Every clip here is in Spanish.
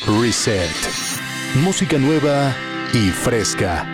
Reset. Música nueva y fresca.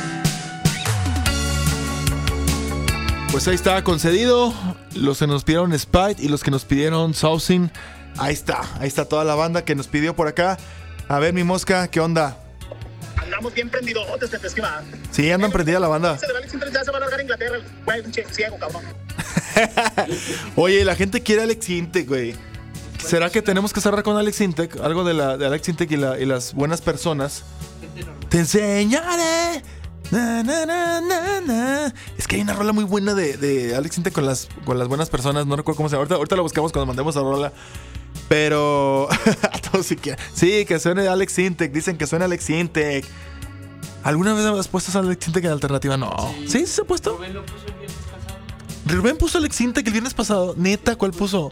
Pues ahí está, concedido. Los que nos pidieron Spite y los que nos pidieron Sousing. Ahí está toda la banda que nos pidió por acá. A ver, mi mosca, ¿qué onda? Andamos bien prendidos desde Pesquima. Sí, andan prendida la banda. Ya se va a largar a Inglaterra. Güey, un ciego, cabrón. Oye, la gente quiere Alex Intec, güey. ¿Será que tenemos que cerrar con Alex Intec? Algo de Alex Intec y las buenas personas. Te enseñaré. Na, na, na, na, na. Es que hay una rola muy buena de Alex Intec con las buenas personas. No recuerdo cómo se llama. Ahorita la buscamos cuando mandemos la rola. Pero a todos sí, que suene Alex Intec. Dicen que suena Alex Intec. ¿Alguna vez has puesto a Alex Intec en alternativa? No. ¿Sí se ha puesto? Rubén lo puso el viernes pasado. Rubén puso Alex Intec el viernes pasado. Neta, ¿cuál puso?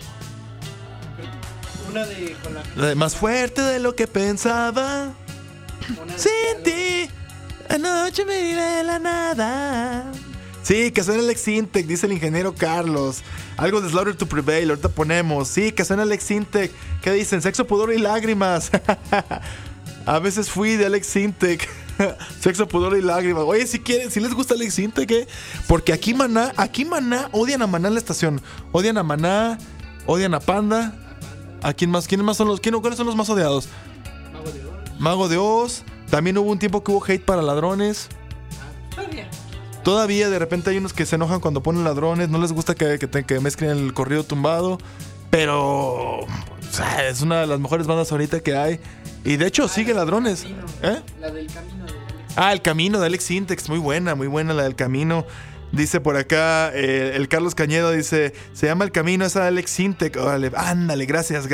Una de con La de más fuerte de lo que pensaba. Sin ti, anoche me iré de la nada. Sí, que suena Alex Intec, dice el ingeniero Carlos. Algo de Slaughter to Prevail, ahorita ponemos. Sí, que suena Alex Intec. ¿Qué dicen? Sexo, pudor y lágrimas. A veces fui de Alex Intec. Sexo, pudor y lágrimas. Oye, si quieren, si les gusta Alex Intec, ¿eh? Porque aquí Maná, odian a Maná en la estación. Odian a Maná, odian a Panda. ¿A quién más? ¿Quiénes más son cuáles son los más odiados? Mago de Oz. También hubo un tiempo que hubo hate para ladrones. Todavía de repente hay unos que se enojan cuando ponen ladrones. No les gusta que mezclen el corrido tumbado. Pero o sea, es una de las mejores bandas ahorita que hay. Y de hecho sigue Ladrones. La del Camino de Alex. El Camino de Alex Intec. Muy buena la del Camino. Dice por acá el Carlos Cañedo, dice, se llama El Camino, esa de Alex Intec. Órale, ándale, gracias.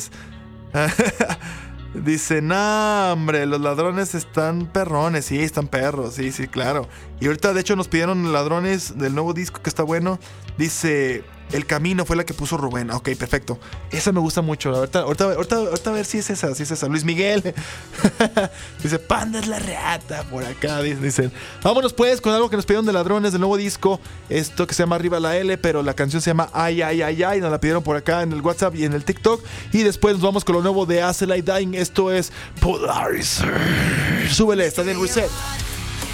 Dice, no, hombre, los ladrones están perrones. Sí, están perros, sí, claro. Y ahorita, de hecho, nos pidieron Ladrones del nuevo disco que está bueno. Dice, El Camino fue la que puso Rubén. Ok, perfecto. Esa me gusta mucho. Ahorita a ver si es esa. Luis Miguel. Dice, Panda es la reata. Por acá dicen. Vámonos pues con algo que nos pidieron de Ladrones del nuevo disco. Esto que se llama Arriba la L, pero la canción se llama Ay, ay, ay, ay. Nos la pidieron por acá en el WhatsApp y en el TikTok. Y después nos vamos con lo nuevo de Acid Like Dying. Esto es Polarizer. Súbele, está en el Reset.